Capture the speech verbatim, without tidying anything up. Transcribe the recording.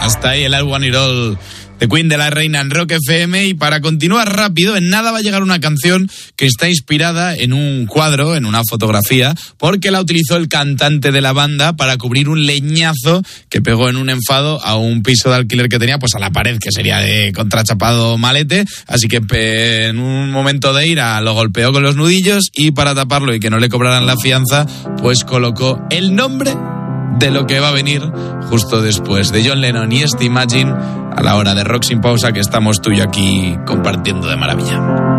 hasta ahí el I Want It All de Queen de la Reina en Rock F M. Y para continuar rápido, en nada va a llegar una canción que está inspirada en un cuadro, en una fotografía, porque la utilizó el cantante de la banda para cubrir un leñazo que pegó en un enfado a un piso de alquiler que tenía, pues a la pared, que sería de contrachapado malete. Así que en un momento de ira lo golpeó con los nudillos y para taparlo y que no le cobraran la fianza, pues colocó el nombre de lo que va a venir justo después de John Lennon y este Imagine a la hora de Rock Sin Pausa, que estamos tú y yo aquí compartiendo de maravilla.